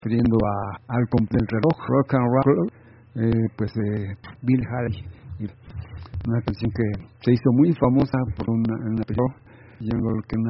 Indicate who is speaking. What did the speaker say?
Speaker 1: refiriendo al del reloj, Rock and Roll, pues Bill Haley, una canción que se hizo muy famosa por una película,